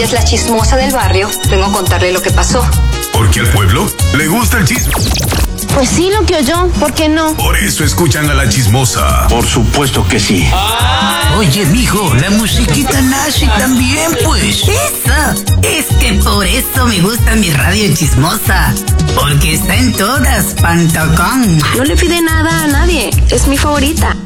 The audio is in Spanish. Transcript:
ella es la chismosa del barrio, vengo a contarle lo que pasó. Porque al pueblo le gusta el chisme. Pues sí, lo que oyó, ¿por qué no? Por eso escuchan a la chismosa. Por supuesto que sí. Oye, mijo, la musiquita nace también, pues. Eso, es que por eso me gusta mi radio chismosa. Porque está en todas, Pantacón. No le pide nada a nadie, es mi favorita.